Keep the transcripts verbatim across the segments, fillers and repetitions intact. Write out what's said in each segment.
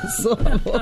pasó?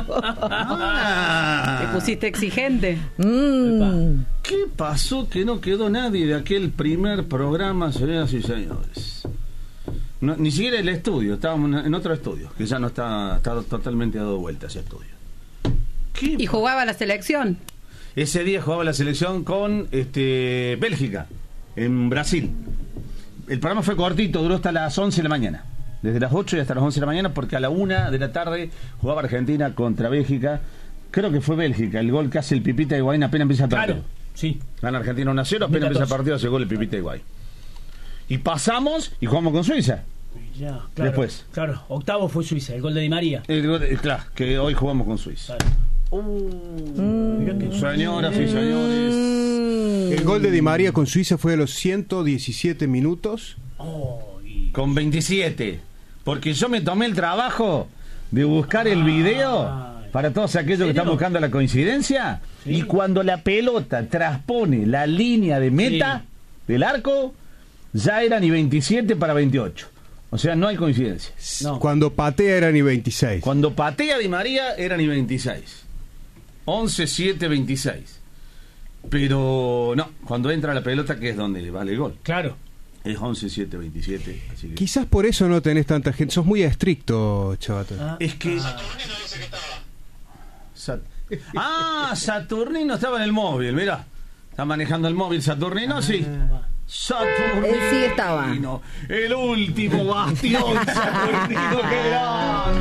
Ah. Te pusiste exigente. Mm. ¿Qué pasó que no quedó nadie de aquel primer programa, señoras y señores? No, ni siquiera el estudio, estábamos en otro estudio, que ya no está, está totalmente dado vuelta ese estudio. ¿Qué? Y jugaba la selección. Ese día jugaba la selección con este, Bélgica, en Brasil. El programa fue cortito, duró hasta las once de la mañana. Desde las ocho y hasta las once de la mañana, porque a la una de la tarde jugaba Argentina contra Bélgica. Creo que fue Bélgica, el gol que hace el Pipita Higuaín apenas empieza el partido. Claro, sí. Gana Argentina uno a cero, apenas empieza el partido, hace gol el Pipita Higuaín. Y pasamos y jugamos con Suiza. Ya, claro, después. Claro, octavo fue Suiza, el gol de Di María. El gol de- claro, que hoy jugamos con Suiza. Claro. Mm. Mirá que- Señoras y señores. El gol de Di María con Suiza fue a los ciento diecisiete minutos. Oh, y- Con veintisiete. Porque yo me tomé el trabajo de buscar el video para todos aquellos que están buscando la coincidencia. Sí. Y cuando la pelota transpone la línea de meta del arco, ya era ni veintisiete para veintiocho. O sea, no hay coincidencia. No. Cuando patea era ni veintiséis. Cuando patea Di María era ni veintiséis. once, siete, veintiséis. Pero no, cuando entra la pelota, que es donde vale el gol. Claro. Es once, siete, veintisiete. Así que... Quizás por eso no tenés tanta gente. Sos muy estricto, Chavato. Ah, Es que... Sat- Ah, Saturnino estaba en el móvil, mirá. Está manejando el móvil Saturnino, sí. Saturnino. Él sí estaba. El último bastión Saturnino, qué grande.